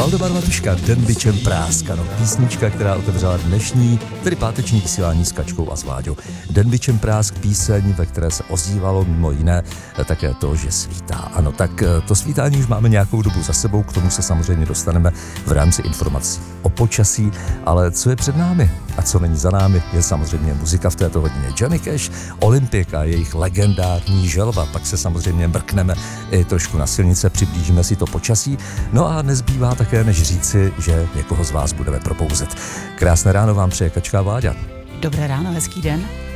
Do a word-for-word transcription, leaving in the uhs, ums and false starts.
Valdemar Matuška, Den bičem práska, no, písnička, která otevřela dnešní, tedy páteční vysílání s Kačkou a s Váďou. Den bičem prásk, píseň, ve které se ozývalo mimo jiné také to, že svítá. Ano, tak to svítání už máme nějakou dobu za sebou, k tomu se samozřejmě dostaneme v rámci informací o počasí, ale co je před námi a co není za námi, je samozřejmě muzika v této hodině. Johnny Cash, Olympika, jejich legendární želva, pak se samozřejmě mrkneme i trošku na silnice, přiblížíme si to počasí, no a nezbývá také než říci, že někoho z vás budeme propouzet. Krásné ráno vám přeje Kačka a Váďa. Dobré ráno, hezký den.